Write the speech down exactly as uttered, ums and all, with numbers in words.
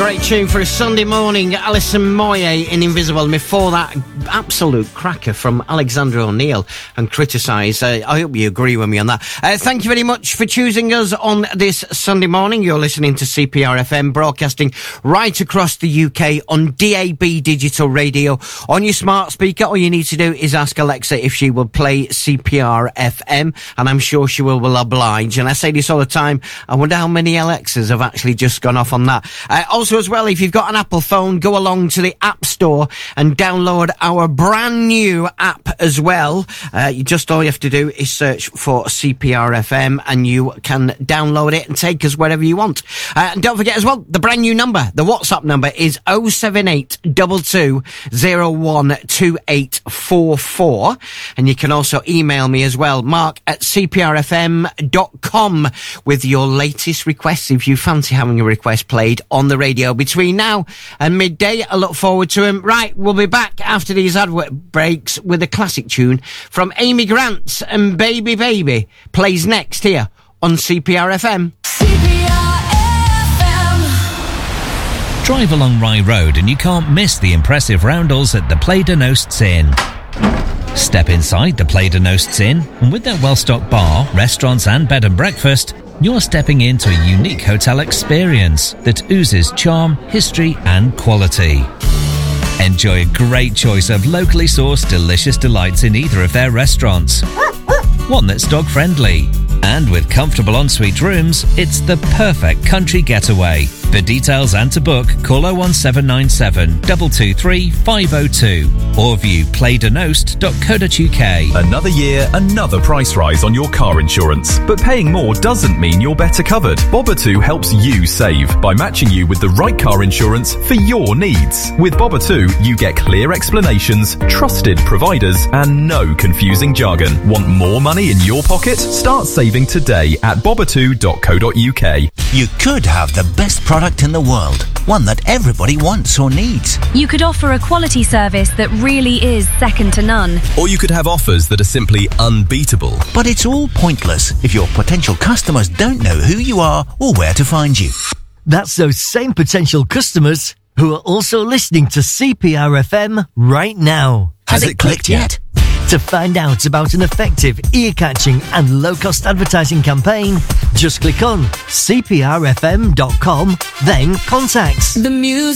Great tune for a Sunday morning. Alison Moyet in Invisible. Before that, absolute cracker from Alexandra O'Neill and Criticise. Uh, I hope you agree with me on that. Uh, thank you very much for choosing us on this Sunday morning. You're listening to C P R F M, broadcasting right across the U K on D A B digital radio. On your smart speaker, all you need to do is ask Alexa if she will play C P R F M, and I'm sure she will, will oblige. And I say this all the time, I wonder how many Alexas have actually just gone off on that. Uh, also as well, if you've got an Apple phone, go along to the App Store and download our brand new app as well. Uh, you just all you have to do is search for C P R F M and you can download it and take us wherever you want. Uh, and don't forget as well, the brand new number, the WhatsApp number is oh seven eight two two oh one two eight four four. And you can also email me as well, mark at c p r f m dot com, with your latest requests if you fancy having a request played on the radio between now and midday. I look forward to him. Right, we'll be back after these advert breaks with a classic tune from Amy Grant, and Baby Baby plays next here on C P R F M. C P R F M. Drive along Rye Road and you can't miss the impressive roundels at the Play de Nosts Inn. Step inside the Play de Nosts Inn, and with their well-stocked bar, restaurants and bed and breakfast, you're stepping into a unique hotel experience that oozes charm, history and quality. Enjoy a great choice of locally sourced delicious delights in either of their restaurants. One that's dog-friendly. And with comfortable ensuite rooms, it's the perfect country getaway. For details and to book, call oh one seven nine seven, two two three, five oh two or view play de nost dot co dot u k. Another year, another price rise on your car insurance. But paying more doesn't mean you're better covered. Boba two helps you save by matching you with the right car insurance for your needs. With Boba two, you get clear explanations, trusted providers, and no confusing jargon. Want more money in your pocket? Start saving today at boba two dot co dot u k. You could have the best product in the world, one that everybody wants or needs. You could offer a quality service that really is second to none. Or you could have offers that are simply unbeatable. But it's all pointless if your potential customers don't know who you are or where to find you. That's those same potential customers who are also listening to C P R F M right now. Has, Has it, it clicked, clicked yet? To find out about an effective, ear-catching and low-cost advertising campaign, just click on c p r f m dot com, then contact. The music.